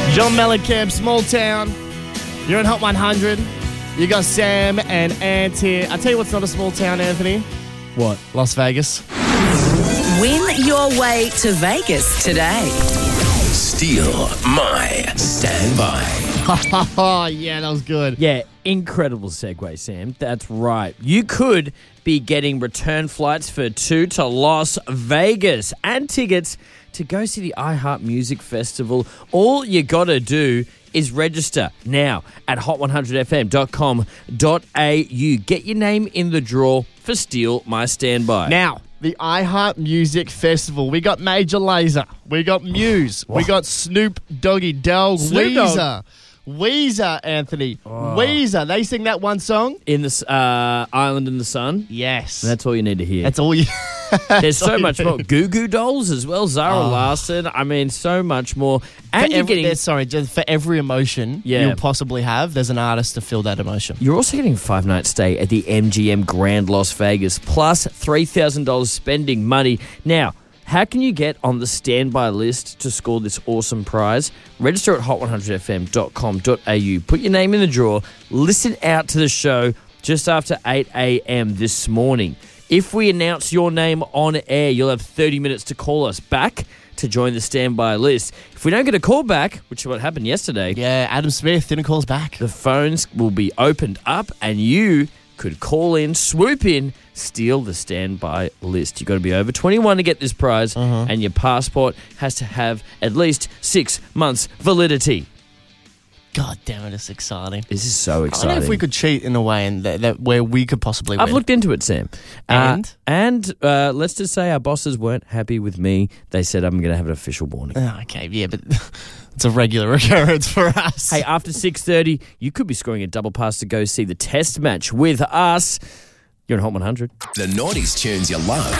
John Mellencamp, Small Town. You're in Hot 100. You got Sam and Ant here. I tell you what's not a small town, Anthony. What? Las Vegas. Win your way to Vegas today. Steal my standby. Oh, yeah, that was good. Yeah, incredible segue, Sam. That's right. You could be getting return flights for two to Las Vegas and tickets to go see the iHeart Music Festival. All you got to do is register now at hot100fm.com.au. Get your name in the draw for Steal My Standby. Now, the iHeart Music Festival. We got Major Lazer. We got Muse. We got Snoop Doggy Dogg. Snoop Dogg. Weezer, Anthony. Weezer. They sing that one song? In the Island in the Sun. Yes. That's all you need to hear. That's all you... There's so much more. Goo Goo Dolls as well. Zara Larsson. I mean, so much more. And just for every emotion you'll possibly have, there's an artist to fill that emotion. You're also getting a 5-night stay at the MGM Grand Las Vegas, plus $3,000 spending money. Now, how can you get on the standby list to score this awesome prize? Register at hot100fm.com.au. Put your name in the draw. Listen out to the show just after 8 a.m. this morning. If we announce your name on air, you'll have 30 minutes to call us back to join the standby list. If we don't get a call back, which is what happened yesterday, Yeah, Adam Smith didn't call us back. the phones will be opened up and you could call in, swoop in, steal the standby list. You've got to be over 21 to get this prize, and your passport has to have at least 6 months validity. God damn it, it's exciting. This is so I exciting. don't know if we could cheat in a way and that where we could possibly win. I've looked into it, Sam. And? Let's just say our bosses weren't happy with me. They said I'm going to have an official warning. Okay, yeah, but it's a regular occurrence for us. Hey, after 6:30, you could be scoring a double pass to go see the test match with us. You're on Hot 100. The 90s tunes you love.